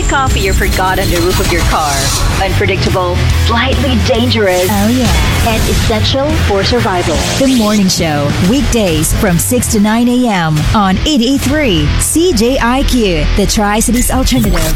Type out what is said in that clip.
coffee you forgot on the roof of your car. Unpredictable, slightly dangerous, Oh, yeah. and essential for survival. The Morning Show, weekdays from 6 to 9 a.m. on 88.3 CJIQ, the Tri-Cities Alternative.